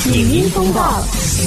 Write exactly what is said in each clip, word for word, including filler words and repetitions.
影音风暴。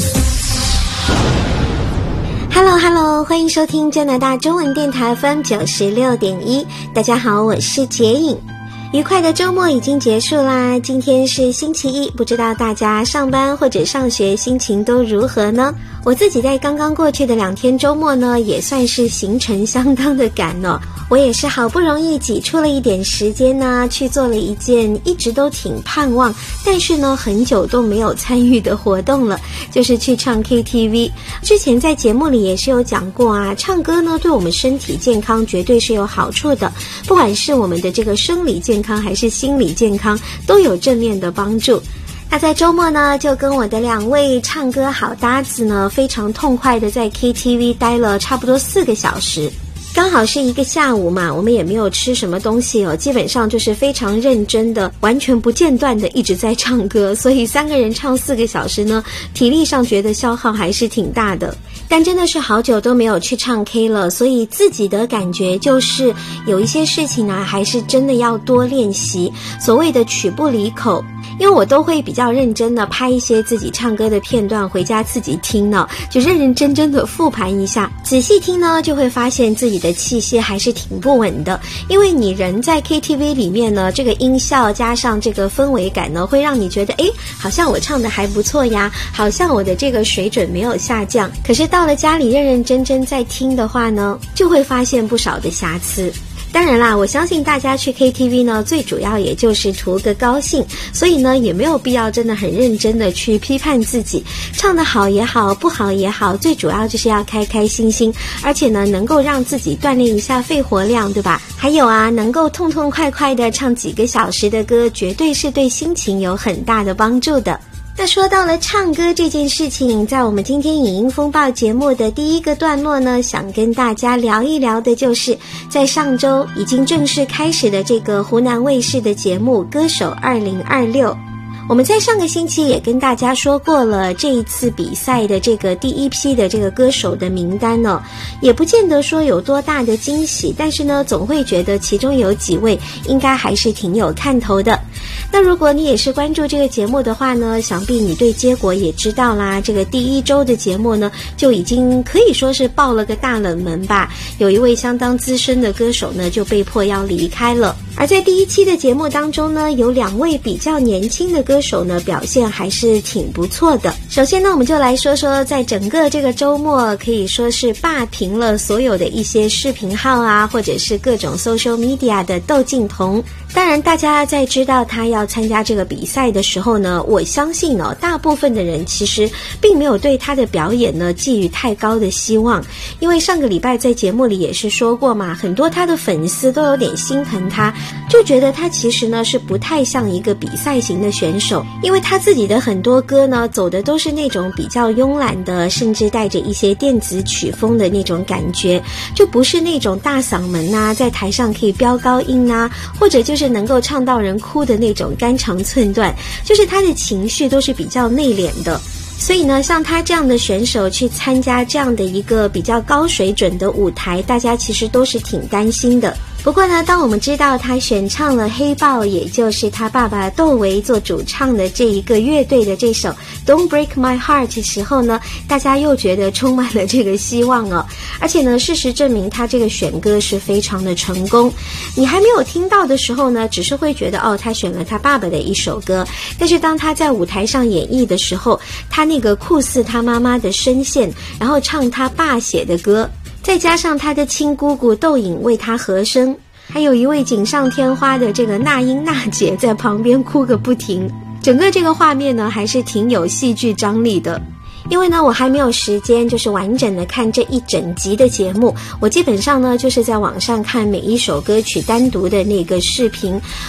Hello Hello， 欢迎收听加拿大中文电台 F M 九十六点一。大家好，我是洁影。愉快的周末已经结束啦，今天是星期一，不知道大家上班或者上学心情都如何呢？我自己在刚刚过去的两天周末呢，也算是行程相当的赶哦。我也是好不容易挤出了一点时间呢，去做了一件一直都挺盼望，但是呢很久都没有参与的活动了，就是去唱 K T V。之前在节目里也是有讲过啊，唱歌呢对我们身体健康绝对是有好处的，不管是我们的这个生理健康还是心理健康，都有正面的帮助。那在周末呢，就跟我的两位唱歌好搭子呢，非常痛快的在 K T V 待了差不多四个小时。刚好是一个下午嘛，我们也没有吃什么东西哦，基本上就是非常认真的，完全不间断的一直在唱歌，所以三个人唱四个小时呢，体力上觉得消耗还是挺大的。但真的是好久都没有去唱 K 了，所以自己的感觉就是有一些事情啊，还是真的要多练习，所谓的曲不离口。因为我都会比较认真的拍一些自己唱歌的片段回家自己听呢，就认认真真的复盘一下，仔细听呢就会发现自己的气息还是挺不稳的。因为你人在 K T V 里面呢，这个音效加上这个氛围感呢，会让你觉得诶，好像我唱的还不错呀，好像我的这个水准没有下降。可是到了家里认认真真在听的话呢，就会发现不少的瑕疵。当然啦，我相信大家去 K T V 呢，最主要也就是图个高兴，所以呢，也没有必要真的很认真的去批判自己，唱得好也好，不好也好，最主要就是要开开心心，而且呢，能够让自己锻炼一下肺活量，对吧？还有啊，能够痛痛快快的唱几个小时的歌，绝对是对心情有很大的帮助的。那说到了唱歌这件事情，在我们今天影音风暴节目的第一个段落呢，想跟大家聊一聊的就是在上周已经正式开始的这个湖南卫视的节目《歌手二零二六》。我们在上个星期也跟大家说过了，这一次比赛的这个第一批的这个歌手的名单呢，也不见得说有多大的惊喜，但是呢，总会觉得其中有几位应该还是挺有看头的。那如果你也是关注这个节目的话呢，想必你对结果也知道啦。这个第一周的节目呢，就已经可以说是爆了个大冷门吧。有一位相当资深的歌手呢，就被迫要离开了。而在第一期的节目当中呢，有两位比较年轻的歌手呢，表现还是挺不错的。首先呢，我们就来说说在整个这个周末可以说是霸屏了所有的一些视频号啊，或者是各种 social media 的窦靖童。当然大家在知道他要参加这个比赛的时候呢，我相信呢、哦，大部分的人其实并没有对他的表演呢寄予太高的希望。因为上个礼拜在节目里也是说过嘛，很多他的粉丝都有点心疼他，就觉得他其实呢是不太像一个比赛型的选手，因为他自己的很多歌呢走的都是那种比较慵懒的，甚至带着一些电子曲风的那种感觉，就不是那种大嗓门啊，在台上可以飙高音啊，或者就是能够唱到人哭的那种肝肠寸断，就是他的情绪都是比较内敛的。所以呢，像他这样的选手去参加这样的一个比较高水准的舞台，大家其实都是挺担心的。不过呢，当我们知道他选唱了黑豹，也就是他爸爸窦唯做主唱的这一个乐队的这首 Don't Break My Heart 的时候呢，大家又觉得充满了这个希望哦。而且呢，事实证明他这个选歌是非常的成功。你还没有听到的时候呢，只是会觉得哦，他选了他爸爸的一首歌。但是当他在舞台上演绎的时候，他那个酷似他妈妈的声线，然后唱他爸写的歌，再加上他的亲姑姑窦颖为他和声，还有一位锦上添花的这个那英娜姐在旁边哭个不停，整个这个画面呢还是挺有戏剧张力的。因为呢我还没有时间就是完整的看这一整集的节目，我基本上呢就是在网上看每一首歌曲单独的那个视频。